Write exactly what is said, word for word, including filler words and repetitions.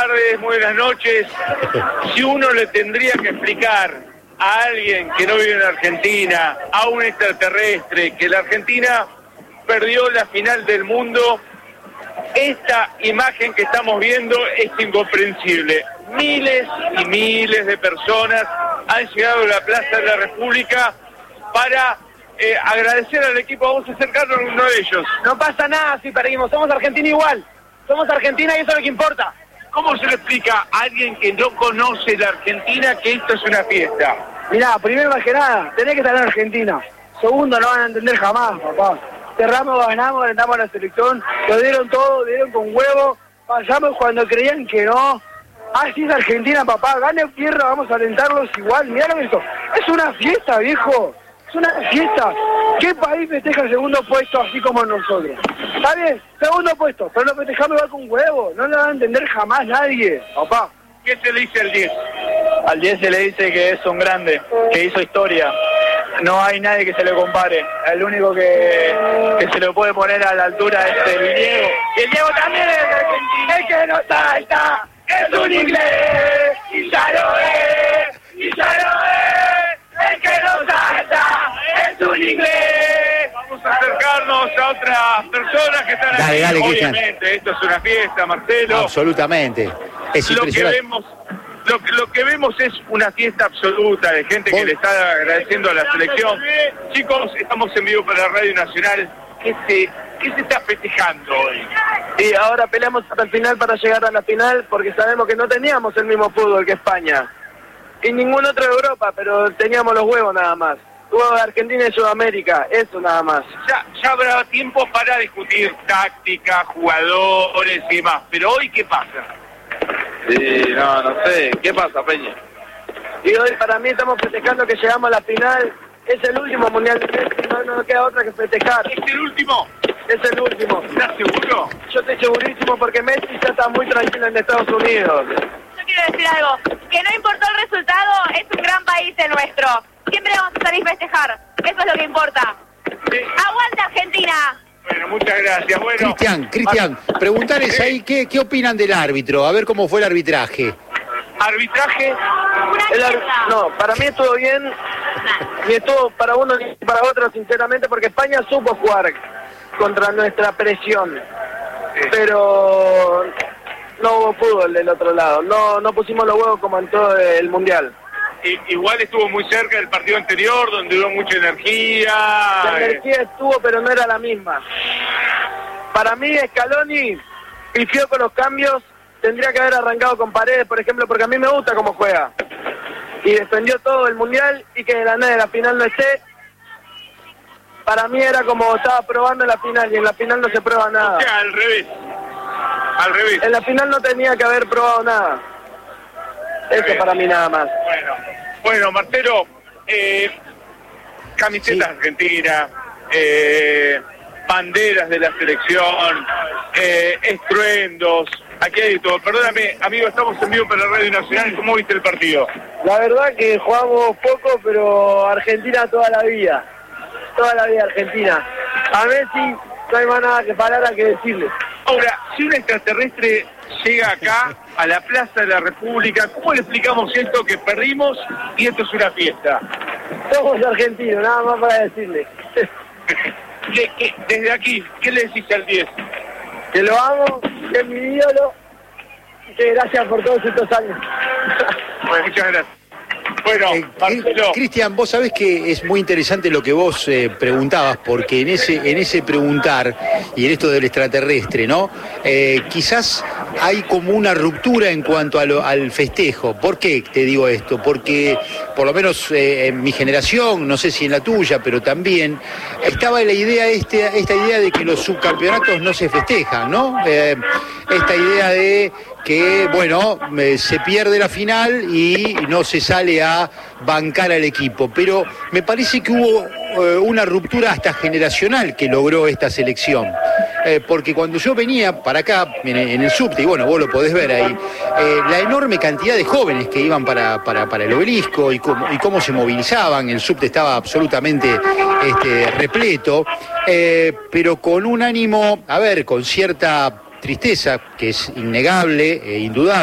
tardes, muy buenas noches. Si uno le tendría que explicar a alguien que no vive en Argentina, a un extraterrestre, que la Argentina perdió la final del mundo, esta imagen que estamos viendo es incomprensible. Miles y miles de personas han llegado a la Plaza de la República para eh, agradecer al equipo. Vamos a acercarnos a uno de ellos. No pasa nada si perdimos, somos Argentina igual. Somos Argentina y eso es lo que importa. ¿Cómo se le explica a alguien que no conoce la Argentina que esto es una fiesta? Mirá, primero más que nada, tenés que estar en Argentina. Segundo, no van a entender jamás, papá. Cerramos, ganamos, ganamos la selección, lo dieron todo, dieron con huevo. Pasamos cuando creían que no. Así es Argentina, papá. Gane tierra, vamos a alentarlos igual. Mirá esto. Es una fiesta, viejo. Es una fiesta. ¿Qué país festeja el segundo puesto así como nosotros? ¿Está bien? Segundo puesto, pero lo festejamos igual con huevo. No lo va a entender jamás nadie, papá. ¿Qué se le dice al diez? Al diez se le dice que es un grande, que hizo historia. No hay nadie que se le compare. El único que, que se le puede poner a la altura es el Diego. Y el Diego también es argentino. El que no salta es un inglés. Y ya lo es, y ya lo es. El que no salta es un inglés. Vamos a acercarnos a otras personas que están dale, aquí. dale, Obviamente, esto es una fiesta, Marcelo. Absolutamente. Es Lo que impresionante. vemos, lo, que- lo que vemos es una fiesta absoluta de gente que le está agradeciendo a la selección. Chicos, estamos en vivo para Radio Nacional. ¿Qué se, qué se está festejando hoy? Y ahora peleamos hasta el final para llegar a la final porque sabemos que no teníamos el mismo fútbol que España. Y ningún otro de Europa, pero teníamos los huevos nada más. Huevos de Argentina y Sudamérica, eso nada más. Ya, ya habrá tiempo para discutir táctica, jugadores y demás. Pero hoy, ¿qué pasa? Sí, no, no sé. ¿Qué pasa, Peña? Y hoy para mí estamos festejando que llegamos a la final. Es el último mundial de Messi, no no nos queda otra que festejar. ¿Es el último? Es el último. ¿Estás seguro? Yo estoy segurísimo porque Messi ya está muy tranquilo en Estados Unidos. Yo quiero decir algo, que no importó el resultado, es un gran país el nuestro. Siempre vamos a salir a festejar, eso es lo que importa. Sí. ¡Aguanta Argentina! Bueno, muchas gracias. Bueno, Cristian, Cristian, preguntarles ahí qué, qué opinan del árbitro, a ver cómo fue el arbitraje. arbitraje. Una El ar- mierda. no, para mí estuvo bien, ni estuvo para uno ni para otro, sinceramente, porque España supo jugar contra nuestra presión. Pero no hubo fútbol del otro lado, no no pusimos los huevos como en todo el Mundial. I- igual estuvo muy cerca del partido anterior, donde hubo mucha energía. La eh, energía estuvo, pero no era la misma. Para mí, Scaloni pifió con los cambios, tendría que haber arrancado con Paredes, por ejemplo, porque a mí me gusta cómo juega. Y defendió todo el Mundial y que de la nada de la final no esté. Para mí era como estaba probando en la final y en la final no se prueba nada. O sea, al revés. Al revés. En la final no tenía que haber probado nada. Eso bien. para mí nada más. Bueno, bueno, Marcelo, eh, camisetas Sí. argentinas, eh, banderas de la selección, eh, estruendos, aquí hay de todo. Perdóname, amigo, estamos en vivo para Radio Nacional. ¿Cómo viste el partido? La verdad que jugamos poco, pero Argentina toda la vida. Toda la vida Argentina. A Messi no hay más nada que palabra que decirle. Ahora, si un extraterrestre llega acá, a la Plaza de la República, ¿cómo le explicamos esto que perdimos y esto es una fiesta? Somos argentinos, nada más para decirle. ¿Qué- qué- desde aquí, ¿qué le decís al diez? Que lo amo, que es mi ídolo y que gracias por todos estos años. Bueno, muchas gracias. Bueno, Eh, Marcelo, Cristian, vos sabés que es muy interesante lo que vos eh, preguntabas, porque en ese, en ese preguntar y en esto del extraterrestre, ¿no? Eh, quizás hay como una ruptura en cuanto a lo- al festejo. ¿Por qué te digo esto? Porque por lo menos eh, en mi generación, no sé si en la tuya, pero también estaba la idea, este, esta idea de que los subcampeonatos no se festejan, ¿no? Eh, esta idea de que, bueno, eh, se pierde la final y no se sale a bancar al equipo. Pero me parece que hubo eh, una ruptura hasta generacional que logró esta selección. Eh, porque cuando yo venía para acá, en, en el subte, y bueno, vos lo podés ver ahí, eh, la enorme cantidad de jóvenes que iban para, para, para el obelisco y cómo, y cómo se movilizaban, el subte estaba absolutamente este, repleto, eh, pero con un ánimo, a ver, con cierta tristeza, que es innegable e indudable.